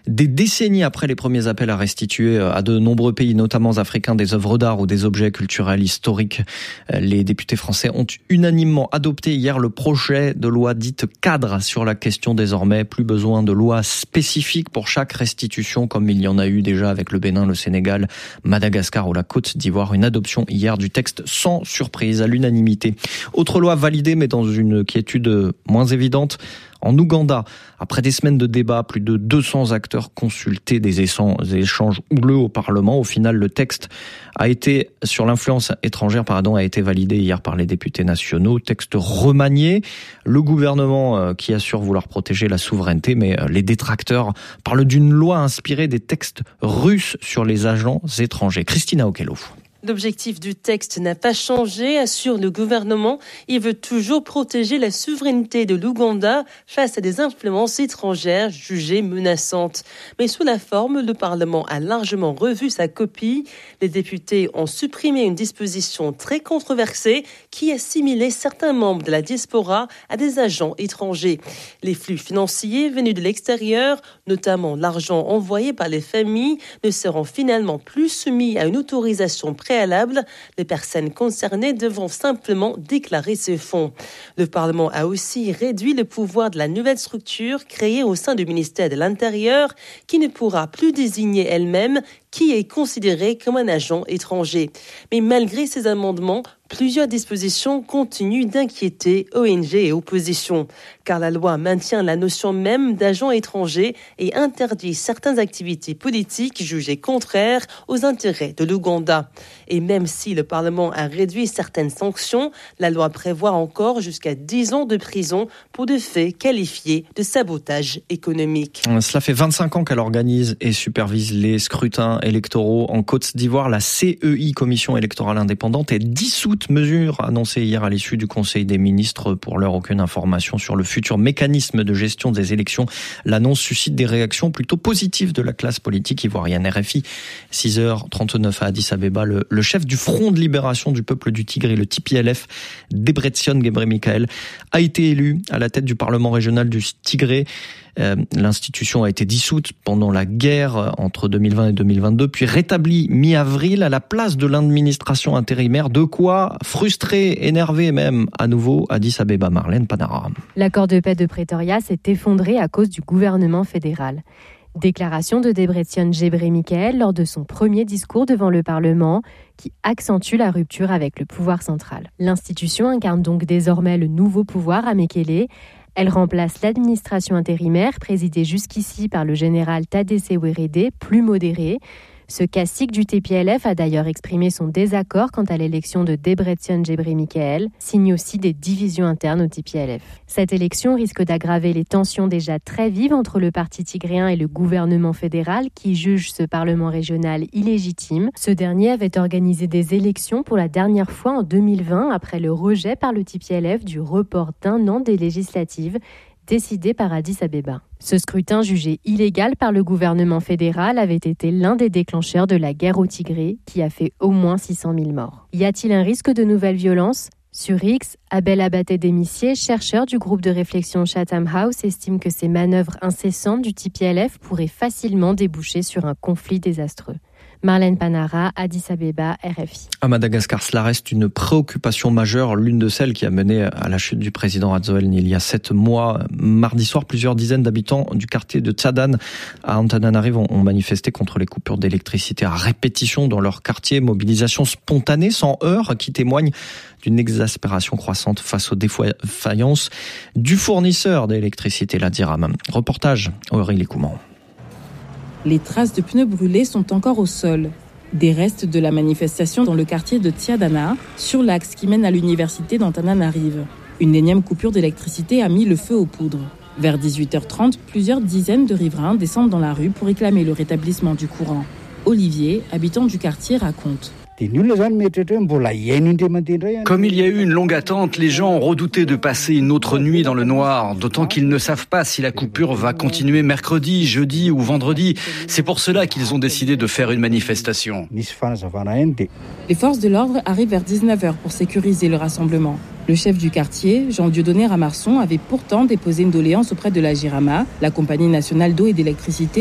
Des décennies après les premiers appels à restituer à de nombreux pays, notamment africains, des œuvres d'art ou des objets culturels historiques, les députés français ont unanimement adopté hier le projet de loi dite cadre sur la question. Désormais, plus besoin de loi spécifique pour chaque restitution, comme il y en a eu déjà avec le Bénin, le Sénégal, Madagascar ou la Côte d'Ivoire. Une adoption hier du texte sans surprise, à l'unanimité. Autre loi validée, mais dans une quiétude moins évidente. En Ouganda, après des semaines de débats, plus de 200 acteurs consultés, des échanges houleux au Parlement. Au final, le texte sur l'influence étrangère, a été validé hier par les députés nationaux. Texte remanié. Le gouvernement qui assure vouloir protéger la souveraineté, mais les détracteurs parlent d'une loi inspirée des textes russes sur les agents étrangers. Christina Okello. L'objectif du texte n'a pas changé, assure le gouvernement. Il veut toujours protéger la souveraineté de l'Ouganda face à des influences étrangères jugées menaçantes. Mais sous la forme, le Parlement a largement revu sa copie. Les députés ont supprimé une disposition très controversée qui assimilait certains membres de la diaspora à des agents étrangers. Les flux financiers venus de l'extérieur, notamment l'argent envoyé par les familles, ne seront finalement plus soumis à une autorisation préalable. Les personnes concernées devront simplement déclarer ces fonds. Le Parlement a aussi réduit le pouvoir de la nouvelle structure créée au sein du ministère de l'Intérieur, qui ne pourra plus désigner elle-même qui est considéré comme un agent étranger. Mais malgré ces amendements, plusieurs dispositions continuent d'inquiéter ONG et opposition, car la loi maintient la notion même d'agent étranger et interdit certaines activités politiques jugées contraires aux intérêts de l'Ouganda. Et même si le Parlement a réduit certaines sanctions, la loi prévoit encore jusqu'à 10 ans de prison pour des faits qualifiés de sabotage économique. Cela fait 25 ans qu'elle organise et supervise les scrutins électoraux en Côte d'Ivoire. La CEI, Commission électorale indépendante, est dissoute. Mesure annoncée hier à l'issue du Conseil des ministres. Pour l'heure, aucune information sur le futur mécanisme de gestion des élections. L'annonce suscite des réactions plutôt positives de la classe politique ivoirienne. RFI, 6h39 à Addis Abeba, le chef du Front de libération du peuple du Tigré, le TPLF, Debretsion Gebremichael, a été élu à la tête du Parlement régional du Tigré. L'institution a été dissoute pendant la guerre entre 2020 et 2022, puis rétablie mi-avril à la place de l'administration intérimaire. De quoi frustrer, énerver même à nouveau Addis Abeba. Marlène Panara. L'accord de paix de Pretoria s'est effondré à cause du gouvernement fédéral. Déclaration de Debretsion Gebremichael lors de son premier discours devant le Parlement, qui accentue la rupture avec le pouvoir central. L'institution incarne donc désormais le nouveau pouvoir à Mekele. Elle remplace l'administration intérimaire, présidée jusqu'ici par le général Tadesse Werede, plus modéré. Ce cacique du TPLF a d'ailleurs exprimé son désaccord quant à l'élection de Debretsion Gebremichael, signe aussi des divisions internes au TPLF. Cette élection risque d'aggraver les tensions déjà très vives entre le parti tigréen et le gouvernement fédéral qui juge ce parlement régional illégitime. Ce dernier avait organisé des élections pour la dernière fois en 2020 après le rejet par le TPLF du report d'1 an des législatives décidé par Addis Abeba. Ce scrutin jugé illégal par le gouvernement fédéral avait été l'un des déclencheurs de la guerre au Tigré, qui a fait au moins 600 000 morts. Y a-t-il un risque de nouvelles violences ? Sur X, Abel Abaté-Demissier, chercheur du groupe de réflexion Chatham House, estime que ces manœuvres incessantes du TPLF pourraient facilement déboucher sur un conflit désastreux. Marlène Panara, Addis Abeba, RFI. À Madagascar, cela reste une préoccupation majeure, l'une de celles qui a mené à la chute du président Radzoel il y a 7 mois. Mardi soir, plusieurs dizaines d'habitants du quartier de Tsadan à Antananarivo ont manifesté contre les coupures d'électricité à répétition dans leur quartier. Mobilisation spontanée, sans heurts, qui témoigne d'une exaspération croissante face aux défaillances du fournisseur d'électricité, la DIRAM. Reportage Aurélie Couman. Les traces de pneus brûlés sont encore au sol. Des restes de la manifestation dans le quartier de Tiadana, sur l'axe qui mène à l'université d'Antananarive. Une énième coupure d'électricité a mis le feu aux poudres. Vers 18h30, plusieurs dizaines de riverains descendent dans la rue pour réclamer le rétablissement du courant. Olivier, habitant du quartier, raconte. Comme il y a eu une longue attente, les gens ont redouté de passer une autre nuit dans le noir, d'autant qu'ils ne savent pas si la coupure va continuer mercredi, jeudi ou vendredi. C'est pour cela qu'ils ont décidé de faire une manifestation. Les forces de l'ordre arrivent vers 19h pour sécuriser le rassemblement. Le chef du quartier, Jean-Dieudonné Ramarson, avait pourtant déposé une doléance auprès de la JIRAMA, la compagnie nationale d'eau et d'électricité,